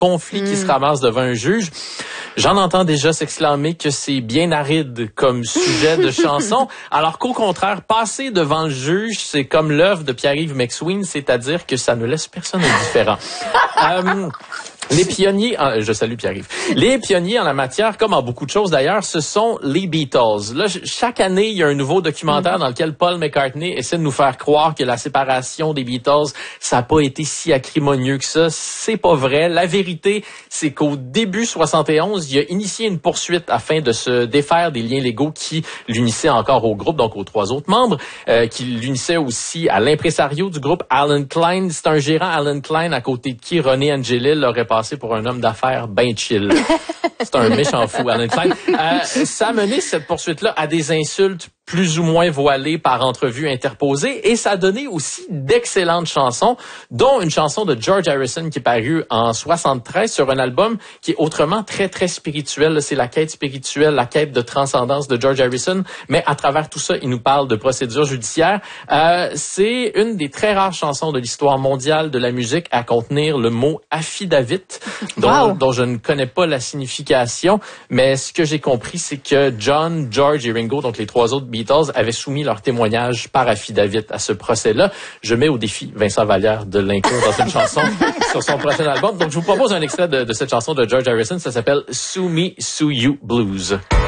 conflit qui se ramasse devant un juge. J'en entends déjà s'exclamer que c'est bien aride comme sujet de chanson, alors qu'au contraire, passer devant le juge, c'est comme l'œuvre de Pierre-Yves McSween, c'est-à-dire que ça ne laisse personne indifférent. Les pionniers, je salue Pierre-Yves. Les pionniers en la matière, comme en beaucoup de choses d'ailleurs, ce sont les Beatles. Là, chaque année, il y a un nouveau documentaire dans lequel Paul McCartney essaie de nous faire croire que la séparation des Beatles, ça n'a pas été si acrimonieux que ça. C'est pas vrai. La vérité, c'est qu'au début 71, il a initié une poursuite afin de se défaire des liens légaux qui l'unissaient encore au groupe, donc aux 3 autres membres, qui l'unissaient aussi à l'impresario du groupe, Alan Klein. C'est un gérant, Alan Klein, à côté de qui René Angelil aurait passé pour un homme d'affaires ben chill. C'est un méchant fou, Alan Klein. Ça a mené cette poursuite-là à des insultes plus ou moins voilées par entrevues interposées, et ça a donné aussi d'excellentes chansons, dont une chanson de George Harrison qui est parue en 73 sur un album qui est autrement très, très spirituel. C'est la quête spirituelle, la quête de transcendance de George Harrison, mais à travers tout ça, il nous parle de procédures judiciaires. C'est une des très rares chansons de l'histoire mondiale de la musique à contenir le mot affidavit, dont je ne connais pas la signification, mais ce que j'ai compris, c'est que John, George et Ringo, donc les 3 autres Beatles, avaient soumis leur témoignage par affidavit à ce procès-là. Je mets au défi Vincent Vallière de l'inclure dans une chanson sur son prochain album. Donc, je vous propose un extrait de cette chanson de George Harrison. Ça s'appelle Sue Me, Sue You Blues.